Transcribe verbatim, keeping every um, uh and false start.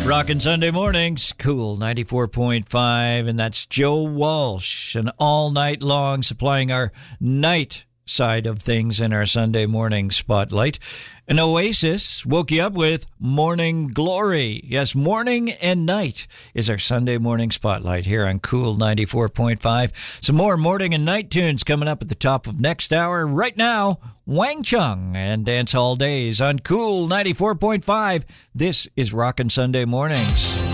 Rockin' Sunday mornings, Cool ninety-four point five, and that's Joe Walsh, and all night long supplying our night side of things in our Sunday morning spotlight. An Oasis woke you up with Morning Glory. Yes, morning and night is our Sunday morning spotlight here on Cool ninety-four point five. Some more morning and night tunes coming up at the top of next hour. Right now, Wang Chung and Dance Hall Days on Cool ninety-four point five. This is Rockin' Sunday Mornings.